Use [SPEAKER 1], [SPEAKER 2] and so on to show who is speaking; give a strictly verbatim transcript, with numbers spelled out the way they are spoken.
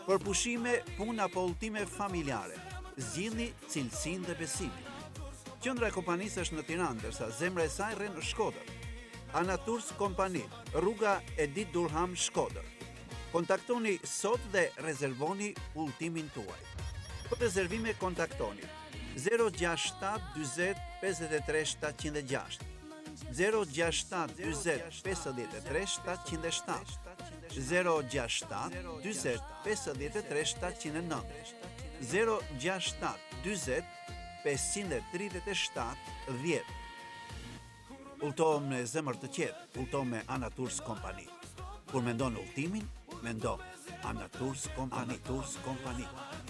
[SPEAKER 1] Për pushime, punë apo udhëtime familjare, zgjidhni cilësinë dhe besimin. Qendra e kompanisë është në Tiranë, ndërsa zemra e saj rrin në Shkodër. Ana Tours Kompani, rruga Edit Durham, Shkodër. Kontaktoni sot dhe rezervoni udhëtimin tuaj. Për rezervime kontaktoni zero gjasht shtat dyzet pesëdhjetë e tre shtatëqind e gjashtë, zero gjasht shtat dyzet pesëdhjetë e tre shtatëqind e shtatë, zero gjasht shtat dyzet pesëdhjetë e tre shtatëqind e nëntë, zero gjasht shtat dyzet pesëqind e tridhjetë e shtatë dhjetë. Udhëto me zemër të qetë, udhëto me Ana Tours Kompani. Kur mendon udhëtimin, mendo Ana Tours Kompani. Tours Kompani.